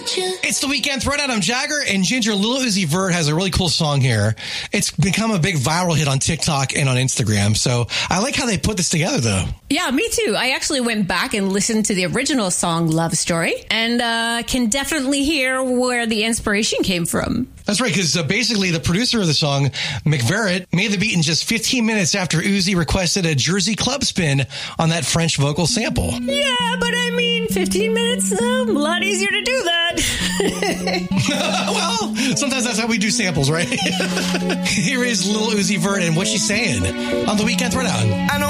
It's the Weekend Throwdown. I'm Jagger, and Ginger, Lil Uzi Vert has a really cool song here. It's become a big viral hit on TikTok and on Instagram, so I like how they put this together, though. Yeah, me too. I actually went back and listened to the original song, Love Story, and can definitely hear where the inspiration came from. That's right, because basically the producer of the song, McVerret, made the beat in just 15 minutes after Uzi requested a Jersey club spin on that French vocal sample. Yeah, but I mean, 15 minutes, a lot easier to do that. Well, sometimes that's how we do samples, right? Here is Lil Uzi Vert and what she's saying on the Weekend Throwdown.